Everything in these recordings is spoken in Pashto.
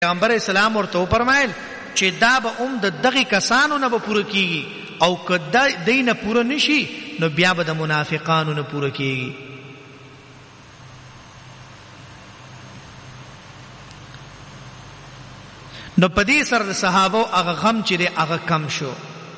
پیغمبر اسلام ورته فرمایل چې دا به د دغه کسانو نه به پوره کیږي او که دینه پوره نشي نو بیا به د منافقانو نه پوره کیږي. نو په دې سره د صحابه هغه غم چې هغه کم شو.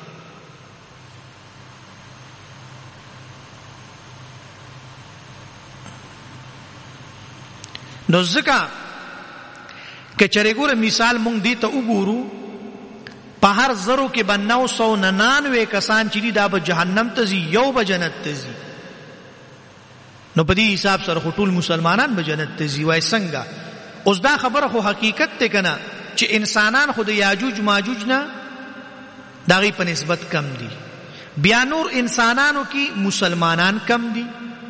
نو ځکه که چرې ګوره مثال مونږ دې ته وګورو په هر زرو کې به 999 کسان چې دي دا به جهنم ته ځي، یو به جنت ته ځي. نو په دې حساب سره خو ټول مسلمانان به جنت ته ځي. وای څنګه؟ اوس دا خبره خو حقیقت ته کنه چې انسانان خو د یاجوج ماجوج نه د هغې په نسبت کم دي، بیا نور انسانانو کې مسلمانان کم دي،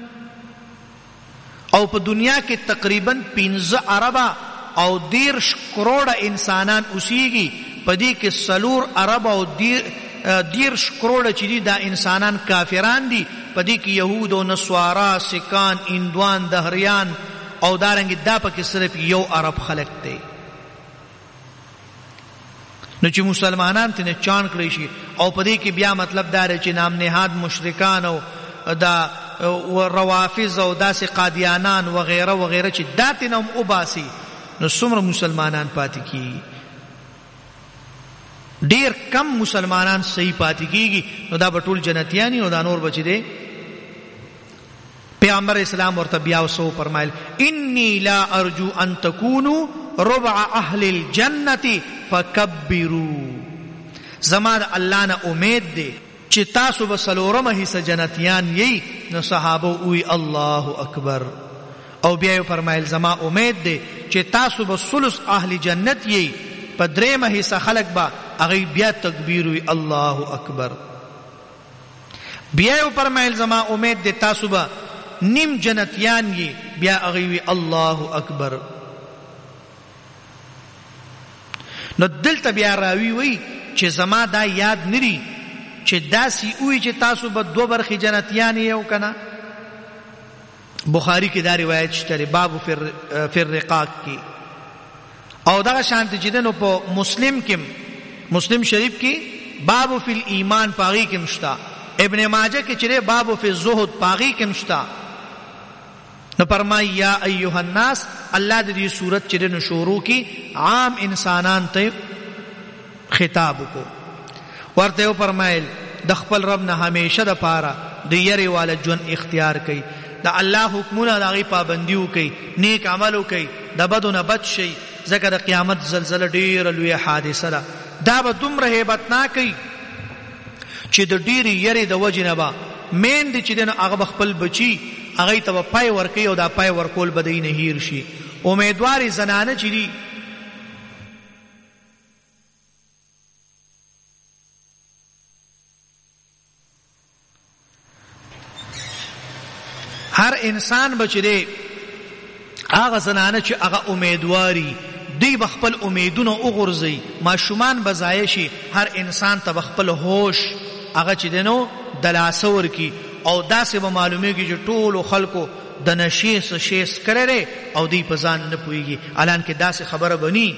او په دنیا کې تقریبا 15 اربه او 10 کروڑه انسانان اوسیږي. په دې کې 4 اربه او 10 کروڑه چې دي دا انسانان کافران دي. په دې کې یهود او نصارا، سکان، اندوان، دهریان او دارنګ دا پکې صرف 1 ارب خلق دی. نو چې مسلمانان ته نه چان کړی شي او په دې کې بیا مطلب دا دی چې نام نهاد مشرکان او دا روافض او داسې قادیانان وغیره وغیره چې داتې نه هم وباسي، نو څومره مسلمانان پاتې کیږي؟ ډیر کم مسلمانان صحیح پاتې کیږي. نو دا به ټول جنتیانی او دا نور بچی دی. پیغمبر اسلام ورته بیا وسو فرمایل انی لا ارجو ان تکونوا ربع اهل الجنه فکبروا. زما د الله نه امید دی چې تاسو به 4مه حصہ جنتیان یی. نو صحابه وی الله اکبر. او بیا فرمایل زما امید دی چې تاسو به 3 اهل جنت یی، په 3مه حصہ خلق با هغه بیا تکبیر وی الله اکبر. بیا فرمایل زما امید دی تاسو به 9 جنتیان یی، بیا هغه وی الله اکبر. نو دلته بیا راوی وی چې زما دا یاد نری چې داسې وی چې تاسو به 2 برخې جنتیان یو کنه. بخاری کې دا روایت شته باب فی الرقاق کې، او دا شانت چې دنو په مسلم شریف کې باب فی الایمان پاغي کې مشتا، ابن ماجه کې چې باب فی الزهد پاغي کې مشتا. نو فرمای یا ایها الناس، الله دې صورت چې دنو شروع کی عام انسانان ته خطاب کو ورته فرمایل د خپل رب نه همیشه د پاره د یری والا جون اختیار کړي، د الله حکمونه دغه پابندي وکړي، نیک عمل وکړي، د بدو نه بچ شي. ځکه د قیامت زلزله ډیره لوی حادثه ده. دا به دومره هیبتناک وي چې د ډیرې یری د وجې نه به میندې چې دی نو هغه خپل بچي هغې ته به پای ورکوي او دا پای ورکول به دی نه هیر شي. امیدوارې زنانه چې دي هر انسان بچ دی هغه زنانه چې هغه امیدواری دی بخپل امیدونه وغورځي، ماشومان به ضایع شي. هر انسان ته بخپل هوش هغه چې دی نو دلاسه ورکي او داسې به معلومیږي چې ټولو خلکو د نشې څه شی څکلی دی او دی په ځان نه پوهېږي. الان کې داسې خبره بني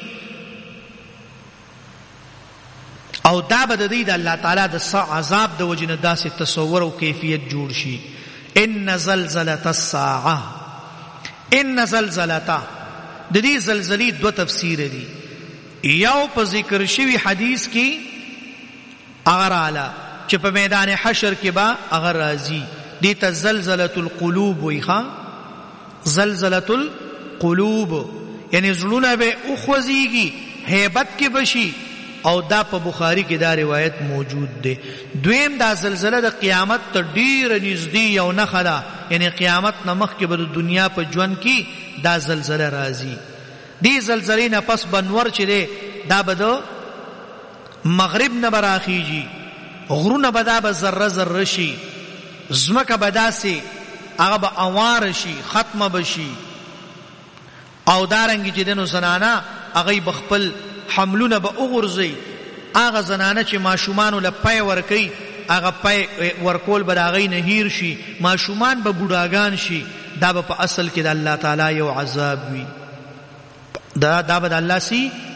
او دا به د دی د الله تعالی د عذاب د وجې نه داسې تصور او کیفیت جوړ شي. ان زلزلة الساعه، ان زلزلته د دې زلزلې 2 تفسیر دي. یو په ذکر شوی حدیث کې اگر اعلی چې په میدان حشر کې با اگر راځي دې ته زلزلة القلوب وي. ښا زلزلة القلوب یعنی زړونه به اوخوځيږي، هیبت کې بشي، او دا په بخاری کې دا روایت موجود دی. دویم دا زلزله د قیامت ته ډیره نږدې یو نښه ده، یعنی قیامت نه مخکې به د دنیا په ژوند کې دا زلزله راځي. دې زلزلې نه پس بنور چې دی دا به د مغرب نه به راخیږي، غرونه به دا به ذره ذره شي، ځمکه به داسې هغه به اواره شي، ختمه به شي. او دارنګې چې دی نو زنانه هغوی به خپل حملونه به وغورځي. هغه زنانه چې ماشومانو له پی ورکوي هغه پی ورکول به د هغوی نه هیر شي، ماشومان به بوډاګان شي. دا به په اصل کې د الله تعالی یو عذاب وي. دا به د الله سي